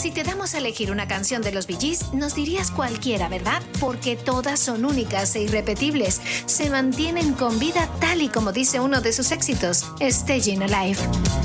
Si te damos a elegir una canción de los Bee Gees, nos dirías cualquiera, ¿verdad? Porque todas son únicas e irrepetibles. Se mantienen con vida tal y como dice uno de sus éxitos, Staying Alive.